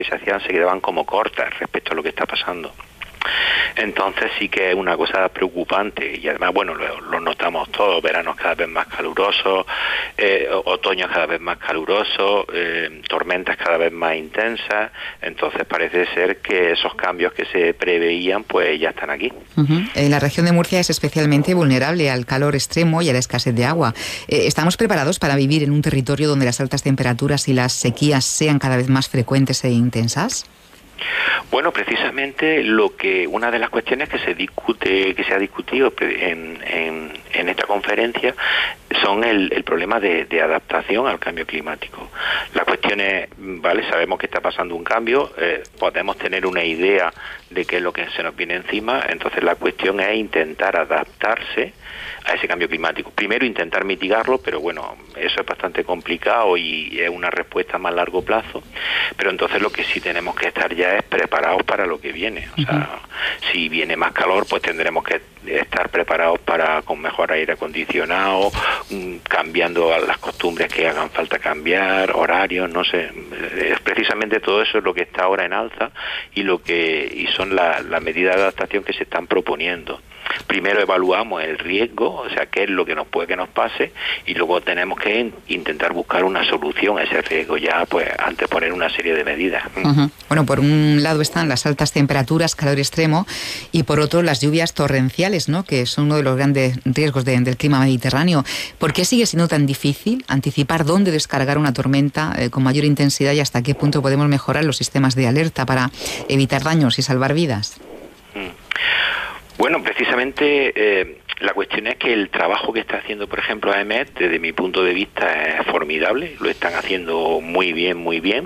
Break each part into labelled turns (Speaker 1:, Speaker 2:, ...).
Speaker 1: que se hacían se quedaban como cortas respecto a lo que está pasando. Entonces sí que es una cosa preocupante y además, bueno, lo notamos todos, veranos cada vez más calurosos, otoños cada vez más calurosos, tormentas cada vez más intensas, entonces parece ser que esos cambios que se preveían pues ya están aquí.
Speaker 2: La región de Murcia es especialmente vulnerable al calor extremo y a la escasez de agua. ¿Estamos preparados para vivir en un territorio donde las altas temperaturas y las sequías sean cada vez más frecuentes e intensas?
Speaker 1: Bueno, precisamente una de las cuestiones que se ha discutido en esta conferencia son el problema de adaptación al cambio climático. La cuestión es, vale, sabemos que está pasando un cambio, podemos tener una idea de qué es lo que se nos viene encima, entonces la cuestión es intentar adaptarse a ese cambio climático. Primero intentar mitigarlo, pero bueno, eso es bastante complicado y es una respuesta a más largo plazo, pero entonces lo que sí tenemos que estar ya es preparados para lo que viene. O sea, si viene más calor, pues tendremos que estar preparados con mejor aire acondicionado, cambiando las costumbres que hagan falta cambiar, horarios, no sé, precisamente todo eso es lo que está ahora en alza y son las medidas de adaptación que se están proponiendo. Primero evaluamos el riesgo, o sea, qué es lo que nos puede que nos pase, y luego tenemos que intentar buscar una solución a ese riesgo, ya pues antes poner una serie de medidas.
Speaker 2: Bueno, por un lado están las altas temperaturas, calor extremo, y por otro las lluvias torrenciales, ¿no?, que son uno de los grandes riesgos del clima mediterráneo. ¿Por qué sigue siendo tan difícil anticipar dónde descargar una tormenta con mayor intensidad y hasta qué punto podemos mejorar los sistemas de alerta para evitar daños y salvar vidas?
Speaker 1: Bueno, precisamente la cuestión es que el trabajo que está haciendo, por ejemplo, AEMET, desde mi punto de vista, es formidable. Lo están haciendo muy bien,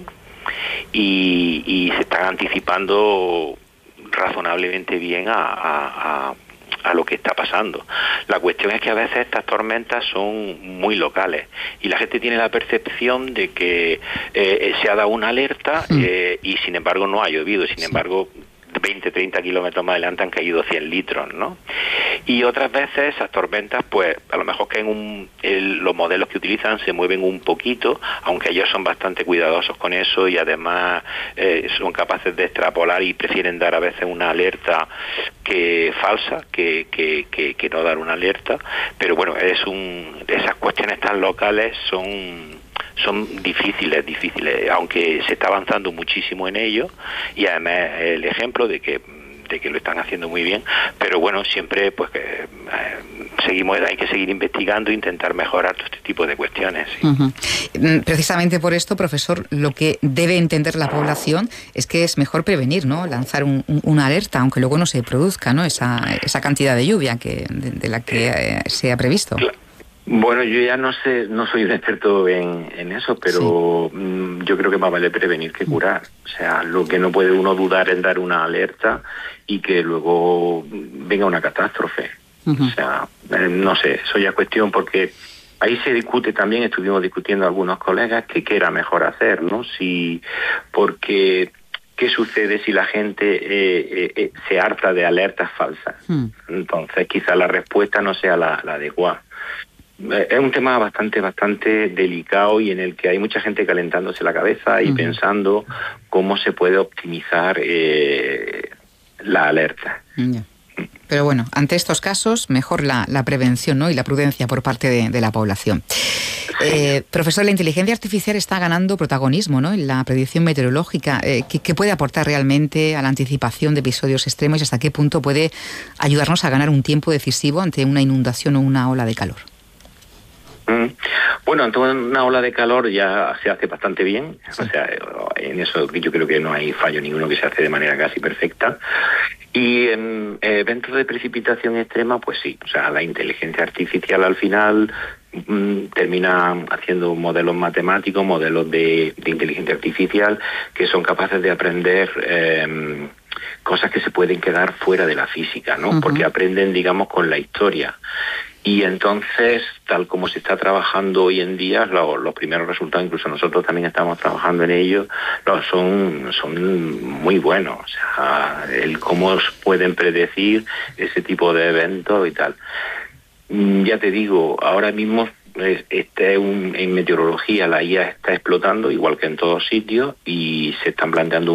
Speaker 1: y se están anticipando razonablemente bien a lo que está pasando. La cuestión es que a veces estas tormentas son muy locales y la gente tiene la percepción de que se ha dado una alerta y sin embargo no ha llovido, sin embargo 20, 30 kilómetros más adelante han caído 100 litros, ¿no? Y otras veces esas tormentas, pues a lo mejor que los modelos que utilizan se mueven un poquito, aunque ellos son bastante cuidadosos con eso y además son capaces de extrapolar y prefieren dar a veces una alerta falsa que no dar una alerta, pero bueno, esas cuestiones tan locales son difíciles, aunque se está avanzando muchísimo en ello y además el ejemplo de que lo están haciendo muy bien, pero bueno, siempre pues hay que seguir investigando e intentar mejorar todo este tipo de cuestiones. ¿Sí?
Speaker 2: Precisamente por esto, profesor, lo que debe entender la población es que es mejor prevenir, ¿no?, lanzar una alerta, aunque luego no se produzca, ¿no?, esa cantidad de lluvia de la que se ha previsto.
Speaker 1: Claro. Bueno, yo ya no sé, no soy un experto en eso, pero sí, yo creo que más vale prevenir que curar. O sea, lo que no puede uno dudar es dar una alerta y que luego venga una catástrofe. O sea, no sé, eso ya es cuestión porque ahí se discute también, estuvimos discutiendo algunos colegas que qué era mejor hacer, ¿no? Porque ¿qué sucede si la gente se harta de alertas falsas? Entonces quizá la respuesta no sea la adecuada. Es un tema bastante delicado y en el que hay mucha gente calentándose la cabeza y pensando cómo se puede optimizar la alerta.
Speaker 2: Pero bueno, ante estos casos, mejor la prevención, ¿no?, y la prudencia por parte de la población. Profesor, la inteligencia artificial está ganando protagonismo, ¿no?, en la predicción meteorológica. ¿Qué puede aportar realmente a la anticipación de episodios extremos y hasta qué punto puede ayudarnos a ganar un tiempo decisivo ante una inundación o una ola de calor?
Speaker 1: Bueno, ante una ola de calor ya se hace bastante bien, sí. O sea, en eso yo creo que no hay fallo ninguno, que se hace de manera casi perfecta. Y en eventos de precipitación extrema, pues sí, o sea, la inteligencia artificial al final termina haciendo modelos matemáticos, modelos de inteligencia artificial que son capaces de aprender cosas que se pueden quedar fuera de la física, ¿no? Porque aprenden, digamos, con la historia. Y entonces, tal como se está trabajando hoy en día, los primeros resultados, incluso nosotros también estamos trabajando en ello, son muy buenos. O sea, cómo pueden predecir ese tipo de eventos y tal. Ya te digo, ahora mismo en meteorología la IA está explotando, igual que en todos sitios, y se están planteando